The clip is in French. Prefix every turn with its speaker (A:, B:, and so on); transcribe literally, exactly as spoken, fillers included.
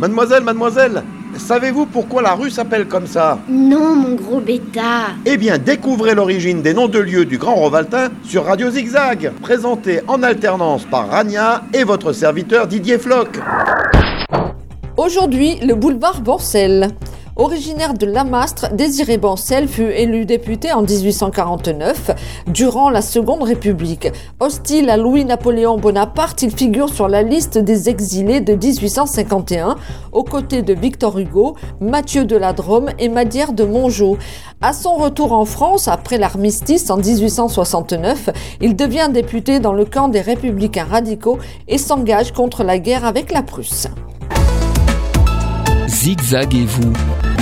A: Mademoiselle, mademoiselle, savez-vous pourquoi la rue s'appelle comme ça?
B: Non, mon gros bêta.
A: Eh bien, découvrez l'origine des noms de lieux du Grand Rovaltin sur Radio Zigzag, présenté en alternance par Rania et votre serviteur Didier Floch.
C: Aujourd'hui, le boulevard Bancel. Originaire de Lamastre, Désiré Bancel fut élu député en dix-huit cent quarante-neuf, durant la Seconde République. Hostile à Louis-Napoléon Bonaparte, il figure sur la liste des exilés de dix-huit cent cinquante et un, aux côtés de Victor Hugo, Mathieu de la Drôme et Madière de Mongeau. À son retour en France, après l'armistice en dix-huit cent soixante-neuf, il devient député dans le camp des Républicains radicaux et s'engage contre la guerre avec la Prusse.
D: Zigzag et vous,